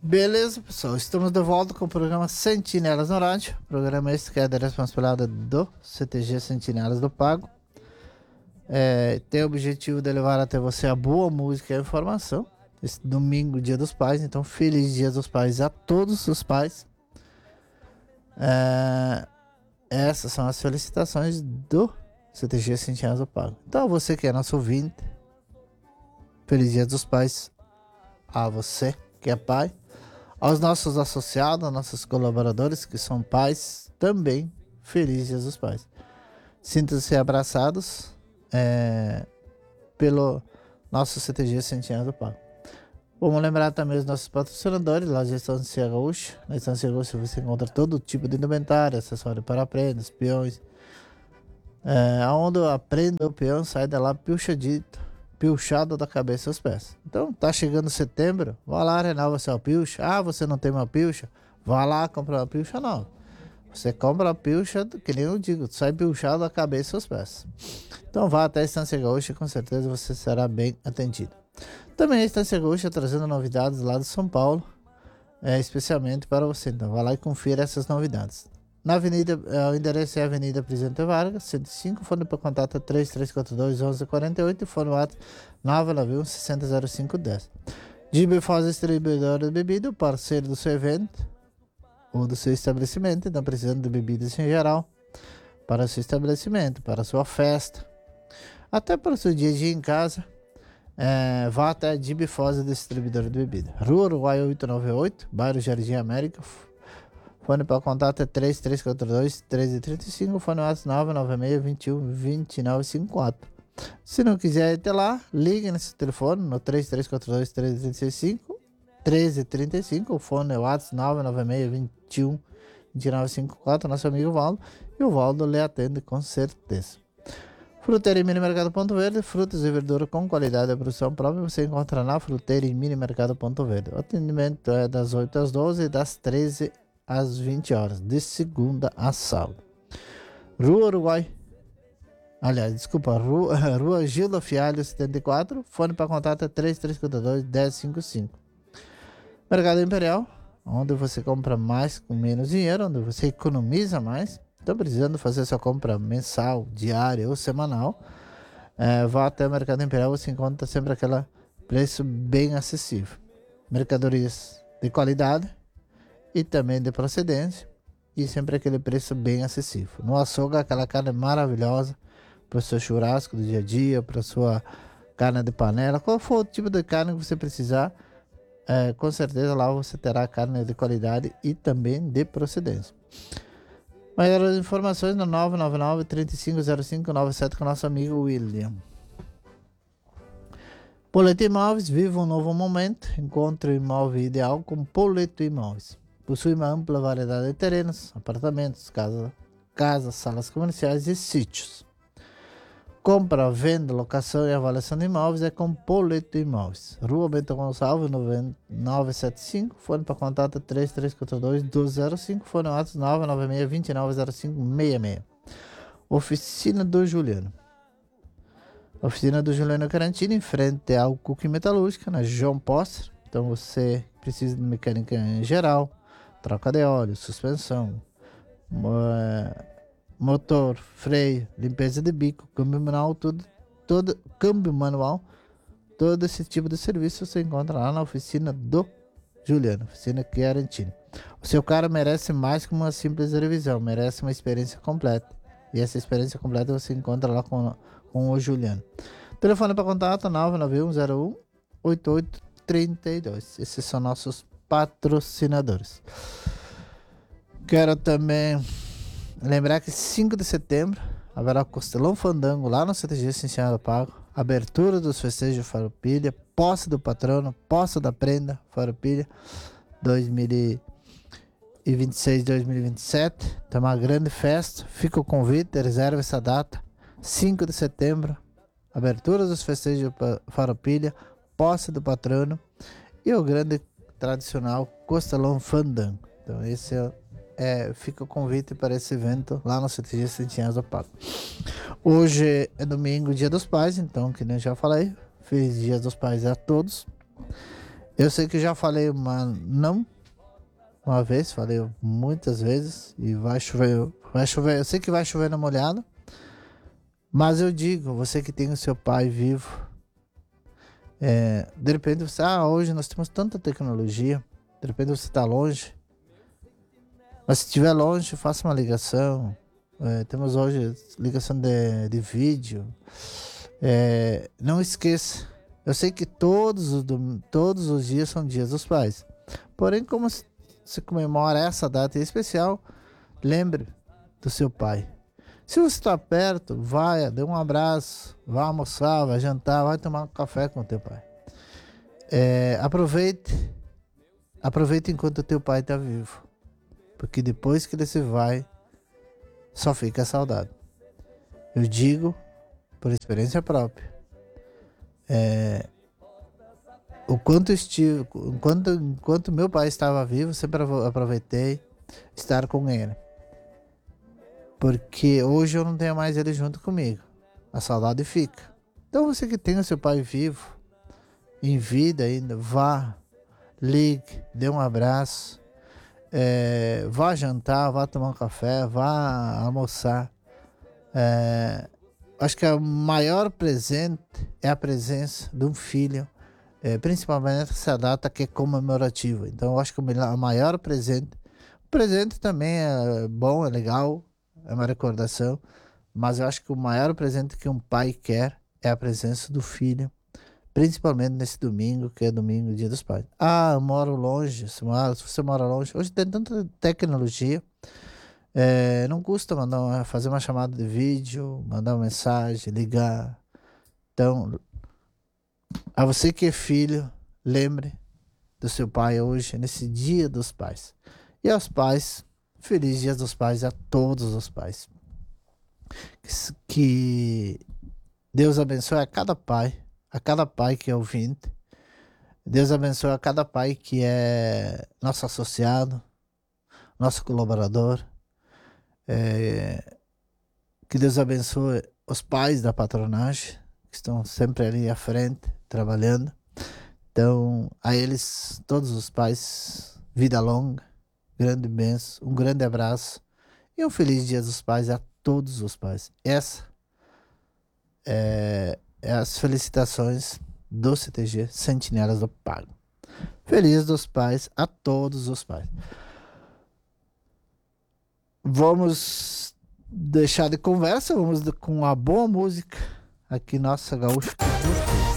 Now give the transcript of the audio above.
Beleza, pessoal. Estamos de volta com o programa Sentinelas no Rádio. Programa este que é da responsabilidade do CTG Sentinelas do Pago. Tem o objetivo de levar até você a boa música e a informação. Esse domingo, Dia dos Pais. Então, feliz Dia dos Pais a todos os pais. Essas são as felicitações do CTG Sentinelas do Pago. Então, você que é nosso ouvinte, feliz Dia dos Pais a você que é pai. Aos nossos associados, aos nossos colaboradores que são pais, também feliz Dia dos Pais. Sintam-se abraçados pelo nosso CTG Sentinelas do Pago. Vamos lembrar também os nossos patrocinadores, lá da Estância Gaúcha. Na Estância Gaúcha você encontra todo tipo de indumentário, acessório para prendas, peões. Onde aprenda o peão, sai de lá pilchado da cabeça aos pés. Então, tá chegando setembro, vá lá, renova seu pilcha. Você não tem uma pilcha? Vá lá comprar uma pilcha nova. Você compra a pilcha, que nem eu digo, sai pilchado da cabeça aos pés. Então, vá até a Estância Gaúcha, com certeza você será bem atendido. Também a Estância Gaúcha trazendo novidades lá de São Paulo, especialmente para você. Então, vá lá e confira essas novidades. Na avenida, o endereço é Avenida Presidente Vargas, 105, fone para contato 3342-1148 e fone WhatsApp 991-600510. Gibifós Distribuidora de Bebida, parceiro do seu evento ou do seu estabelecimento, então precisando de bebidas em geral, para o seu estabelecimento, para a sua festa, até para o seu dia a dia em casa. Vá até a Gibifós Distribuidora de Bebida. Rua Uruguai 898, bairro Jardim América. Fone para contato é 3342-1335, fone WhatsApp 996-21-2954. Se não quiser ir até lá, ligue nesse telefone no 3342-1335, o fone é WhatsApp 996-21-2954, nosso amigo Valdo, e o Valdo lhe atende com certeza. Fruteira e Mini Mercado Ponto Verde, frutas e verduras com qualidade de produção própria, você encontra na Fruteira e Mini Mercado Ponto Verde. O atendimento é das 8 às 12 e das 13 às 20 horas, de segunda a sábado. Rua Gildo Fialho 74, fone para contato é 3352-1055. Mercado Imperial, onde você compra mais com menos dinheiro, onde você economiza mais. Então, precisando fazer sua compra mensal, diária ou semanal, vá até o Mercado Imperial, você encontra sempre aquele preço bem acessível. Mercadorias de qualidade e também de procedência, e sempre aquele preço bem acessível. No açougue, aquela carne maravilhosa para o seu churrasco do dia a dia, para a sua carne de panela, qual for o tipo de carne que você precisar, com certeza lá você terá carne de qualidade e também de procedência. Maiores informações no 999-350597 com nosso amigo William. Poleto Imóveis, viva um novo momento, encontre o imóvel ideal com Poleto Imóveis. Possui uma ampla variedade de terrenos, apartamentos, casas, salas comerciais e sítios. Compra, venda, locação e avaliação de imóveis é com Poleto Imóveis. Rua Bento Gonçalves, 975, fone para contato 3342-1205, fone WhatsApp 996-290566. Oficina do Juliano. Oficina do Juliano Carantini, em frente ao Cuque Metalúrgica, na João Poster. Então você precisa de mecânica em geral, troca de óleo, suspensão, motor, freio, limpeza de bico, câmbio manual, todo esse tipo de serviço você encontra lá na oficina do Juliano, oficina Chiarantini. O seu carro merece mais que uma simples revisão, merece uma experiência completa. E essa experiência completa você encontra lá com o Juliano. Telefone para contato 991018832. Esses são nossos patrocinadores. Quero também lembrar que 5 de setembro haverá Costelão Fandango lá no CTG Sentinelas do Pago. Abertura dos festejos de Farroupilha, posse do patrono, posse da prenda Farroupilha 2026-2027. Então, uma grande festa. Fica o convite, reserva essa data. 5 de setembro, abertura dos festejos de Farroupilha, posse do patrono e o grande tradicional Costelão Fandango. Então, esse fica o convite para esse evento lá no CTG Sentinelas do Pago. Hoje é domingo, Dia dos Pais, então, que nem eu já falei, feliz Dia dos Pais a todos. Eu sei que já falei não uma vez, falei muitas vezes, e vai chover, eu sei que vai chover na molhada, mas eu digo, você que tem o seu pai vivo, de repente você, hoje nós temos tanta tecnologia, de repente você está longe, mas se estiver longe, faça uma ligação. Temos hoje ligação de vídeo. Não esqueça. Eu sei que todos os dias são dias dos pais. Porém, como se comemora essa data em especial, lembre do seu pai. Se você está perto, vai, dê um abraço, vai almoçar, vai jantar, vai tomar um café com o teu pai. Aproveite enquanto o teu pai está vivo. Porque depois que ele se vai, só fica a saudade. Eu digo por experiência própria. Enquanto meu pai estava vivo, sempre aproveitei estar com ele. Porque hoje eu não tenho mais ele junto comigo. A saudade fica. Então você que tem o seu pai vivo, em vida ainda, vá, ligue, dê um abraço. Vá jantar, vá tomar um café, vá almoçar. Acho que o maior presente é a presença de um filho, principalmente essa data que é comemorativa. Então, eu acho que o maior presente, o presente também é bom, é legal, é uma recordação, mas eu acho que o maior presente que um pai quer é a presença do filho, principalmente nesse domingo, que é domingo, Dia dos Pais. Eu moro longe, se você mora longe, hoje tem tanta tecnologia, não custa fazer uma chamada de vídeo, mandar uma mensagem, ligar. Então, a você que é filho, lembre do seu pai hoje, nesse Dia dos Pais. E aos pais, feliz Dia dos Pais a todos os pais. Que Deus abençoe a cada pai que é ouvinte. Deus abençoe a cada pai que é nosso associado, nosso colaborador. Que Deus abençoe os pais da patronagem, que estão sempre ali à frente, trabalhando. Então, a eles, todos os pais, vida longa, grande bênção, um grande abraço e um feliz Dia dos Pais a todos os pais. Essa é as felicitações do CTG Sentinelas do Pago. Feliz dos Pais a todos os pais. Vamos deixar de conversa, vamos com uma boa música aqui, nossa gaúcha.